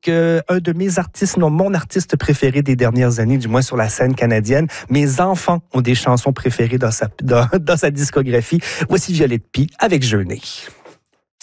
avec un de mes artistes, non, mon artiste préféré des dernières années, du moins sur la scène canadienne. Mes enfants ont des chansons préférées dans sa discographie. Voici Violette Pie avec Jeûner.